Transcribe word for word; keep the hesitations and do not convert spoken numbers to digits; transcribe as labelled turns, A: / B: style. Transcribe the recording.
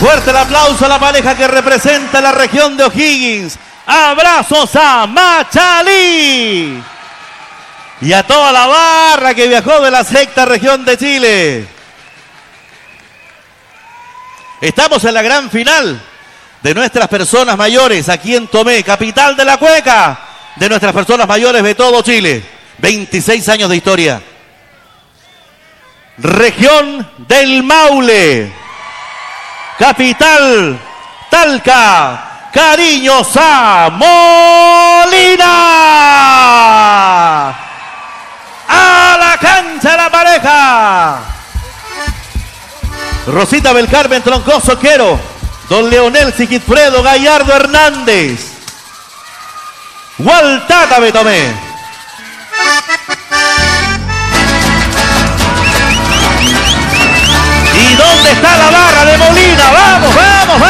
A: Fuerte el aplauso a la pareja que representa la región de O'Higgins. Abrazos a Machalí. Y a toda la barra que viajó de la sexta región de Chile. Estamos en la gran final de nuestras personas mayores aquí en Tomé, capital de la cueca, de nuestras personas mayores de todo Chile. veintiséis años de historia. Región del Maule, capital Talca. Cariños a Molina. A la cancha la pareja. Rosita Belcarmen Troncoso Quero. Don Leonel Sigifredo Gallardo Hernández. Gualtata Betomé. ¿Y dónde está la barra de